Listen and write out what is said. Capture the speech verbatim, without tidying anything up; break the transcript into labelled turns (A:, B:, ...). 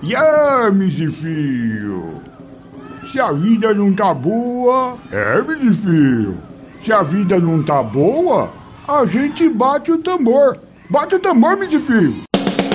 A: E aí, Mizifio? Se a vida não tá boa, é, Mizifio. Se a vida não tá boa, a gente bate o tambor. Bate o tambor, Mizifio.